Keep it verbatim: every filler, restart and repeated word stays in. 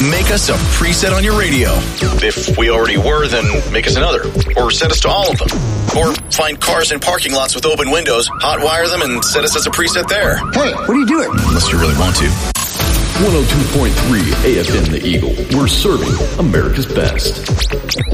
Make us a preset on your radio. If we already were, then make us another. Or set us to all of them. Or find cars in parking lots with open windows, hotwire them, and set us as a preset there. Hey, what are you doing? Unless you really want to. one oh two point three A F M The Eagle. We're serving America's best.